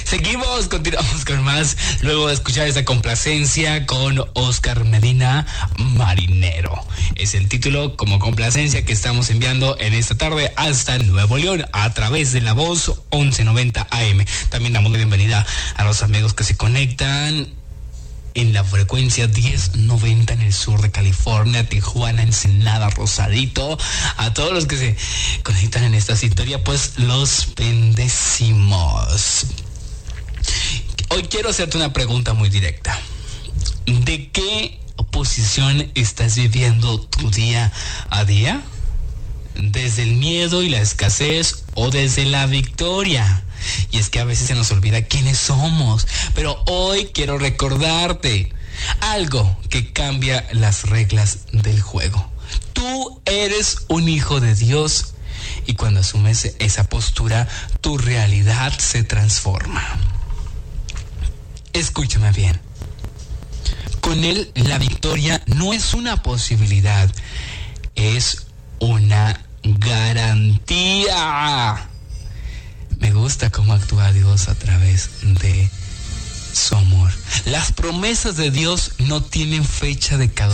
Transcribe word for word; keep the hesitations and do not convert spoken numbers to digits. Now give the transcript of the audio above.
Seguimos, continuamos con más. Luego de escuchar esa complacencia con Oscar Medina, Marinero. Es el título como complacencia que estamos enviando en esta tarde hasta Nuevo León a través de La Voz once noventa A M. También damos la bienvenida a los amigos que se conectan en la frecuencia diez noventa en el sur de California, Tijuana, Ensenada, Rosarito. A todos los que se conectan en esta sintonía, pues los bendecimos. Hoy quiero hacerte una pregunta muy directa. ¿De qué posición estás viviendo tu día a día? ¿Desde el miedo y la escasez o desde la victoria? Y es que a veces se nos olvida quiénes somos, pero hoy quiero recordarte algo que cambia las reglas del juego. Tú eres un hijo de Dios y cuando asumes esa postura, tu realidad se transforma. Escúchame bien. Con Él la victoria no es una posibilidad, es una garantía. Me gusta cómo actúa Dios a través de su amor. Las promesas de Dios no tienen fecha de caducidad.